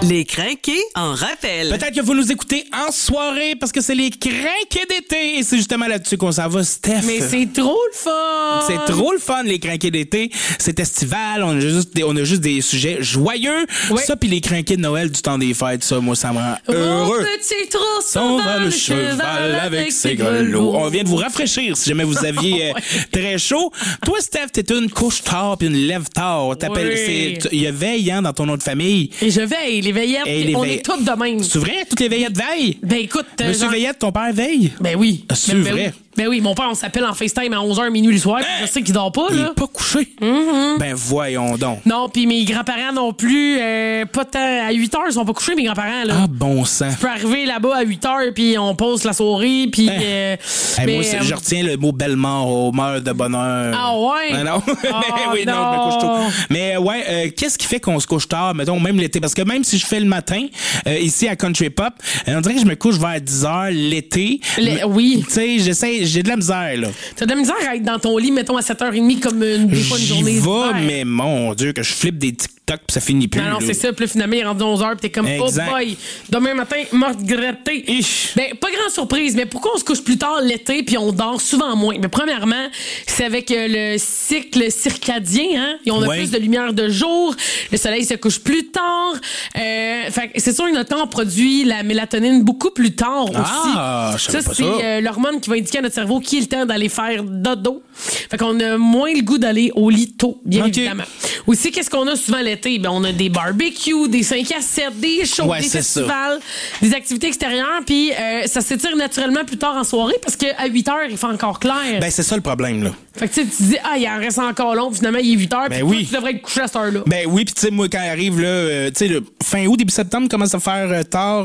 Les crinqués en rappel. Peut-être que vous nous écoutez en soirée parce que c'est les crinqués d'été. Et c'est justement là-dessus qu'on s'en va, Steph. Mais c'est trop le fun! C'est trop le fun, les crinqués d'été. C'est estival. On a juste des sujets joyeux. Oui. Ça, puis les crinqués de Noël du temps des fêtes, ça, moi, ça me rend heureux. Petit trou S'en va le cheval avec ses grelots. On vient de vous rafraîchir si jamais vous aviez très chaud. Toi, Steph, t'es une couche tard puis une lève tard. Oui. Il y a veille dans ton nom de famille. Et je veille, les veillettes, on est toutes de même. C'est vrai? Toutes les veillettes veillent? Ben écoute... Monsieur Veillette, ton père veille? Ben oui. C'est Ben vrai? Oui. Ben oui, mon père, on s'appelle en FaceTime à 11h minuit le soir. Je sais qu'il dort pas, Il là. est pas couché? Mm-hmm. Ben voyons donc. Non, puis mes grands-parents non plus. Pas tant. À 8h, ils sont pas couchés, mes grands-parents, là. Ah, bon sang. Je peux arriver là-bas à 8h, puis on pose la soirée, puis... Hey, moi, je retiens le mot belle mort au meurt de bonheur. Ah ouais? Ah non? Ah, oui, non, je me couche tôt. Mais ouais, qu'est-ce qui fait qu'on se couche tard, mettons, même l'été? Parce que même si je fais le matin, ici à Country Pop, on dirait que je me couche vers 10h l'été. Oui. Tu sais, j'ai de la misère, là. T'as de la misère à être dans ton lit, mettons, à 7h30 comme des fois une journée J'y vais, d'hiver. mais mon Dieu, que je flippe des TikTok pis ça finit plus. Non, là. c'est ça. Puis là, finalement, il est rendu 11h, puis t'es comme, Exact. oh boy, demain matin, mort de gratter. Ben, pas grande surprise, mais pourquoi on se couche plus tard l'été, puis on dort souvent moins? Mais premièrement, c'est avec le cycle circadien, hein? Et on a plus de lumière de jour, le soleil se couche plus tard. Fait que c'est sûr que notre corps produit la mélatonine beaucoup plus tard aussi. Ah, je savais pas ça. C'est l'hormone qui va indiquer à notre cerveau qu'il est le temps d'aller faire dodo. Fait qu'on a moins le goût d'aller au lit tôt, bien évidemment. Aussi, qu'est-ce qu'on a souvent l'été? Ben, on a des barbecues, des 5 à 7, des shows, des festivals, des activités extérieures, puis ça s'étire naturellement plus tard en soirée parce qu'à 8h, il fait encore clair. Ben, c'est ça le problème, là. Fait que tu te dis, il en reste encore long, finalement, il est 8h, puis toi, tu devrais être couché à cette heure-là. Ben oui, puis tu sais, moi, quand arrive, là, tu sais, le fin août, début septembre, commence à faire tard.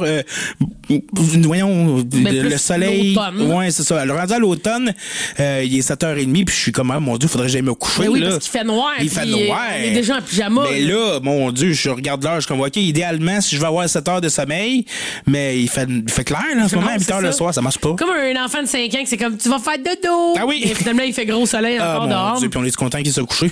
Voyons, le soleil. Ouais, c'est ça. Alors, rendu à l'automne, il est 7h30, puis je suis comme, mon Dieu, faudrait que j'aille me coucher. Ben oui, là. parce qu'il fait noir. Il fait noir. On est déjà en pyjama. Mais là, mon Dieu, je regarde l'heure, je suis comme, OK, idéalement, si je vais avoir 7 heures de sommeil, mais il fait clair, là, en ce moment, à 8 heures le soir, ça marche pas. Comme un enfant de 5 ans qui c'est comme, tu vas faire dodo. Ah oui. Et finalement, il fait gros soleil encore dehors. Mon Dieu, puis on est content qu'il soit couché.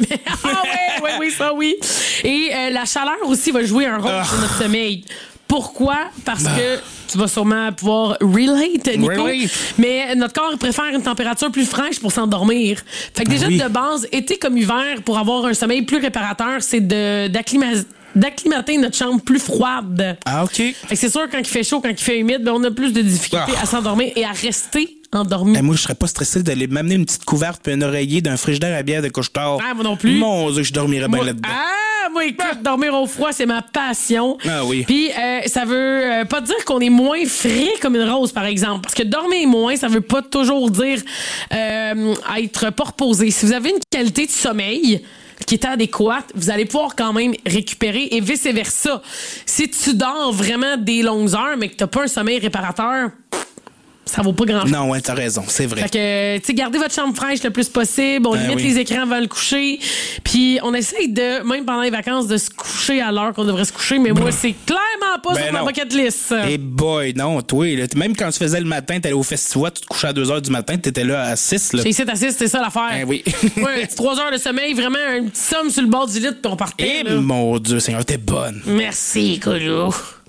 Oui, ça oui. Et la chaleur aussi va jouer un rôle sur notre sommeil. Pourquoi? Parce que tu vas sûrement pouvoir relate, Nico. Mais notre corps préfère une température plus fraîche pour s'endormir. Fait que déjà, de base, été comme hiver, pour avoir un sommeil plus réparateur, c'est d'acclimater notre chambre plus froide. Ah, OK. Fait que c'est sûr, quand il fait chaud, quand il fait humide, ben on a plus de difficultés à s'endormir et à rester endormi. Moi, je serais pas stressé d'aller m'amener une petite couverte puis un oreiller d'un frigidaire à bière de couche-tard. Ah, moi non plus. Mon Dieu, je dormirais bien là-dedans. Moi, écoute, dormir au froid, c'est ma passion. Ah oui. Puis, ça veut pas dire qu'on est moins frais comme une rose, par exemple. Parce que dormir moins, ça veut pas toujours dire être pas reposé. Si vous avez une qualité de sommeil qui est adéquate, vous allez pouvoir quand même récupérer et vice-versa. Si tu dors vraiment des longues heures, mais que t'as pas un sommeil réparateur, ça vaut pas grand-chose. Non, ouais, t'as raison, c'est vrai. Fait que, tu sais, gardez votre chambre fraîche le plus possible. On limite les écrans avant le coucher. Puis, on essaye de, même pendant les vacances, de se coucher à l'heure qu'on devrait se coucher. Mais moi, c'est clairement pas sur ma bucket list. Eh boy, non, toi, là, même quand tu faisais le matin, t'allais au festival, tu te couchais à 2h du matin, t'étais là à 6. Là. J'ai 7 à 6, c'est ça l'affaire. Ben oui. Ouais, 3 heures de sommeil, vraiment un petit somme sur le bord du lit, puis on partait. Mon Dieu, Seigneur, t'es bonne. Merci, Colo.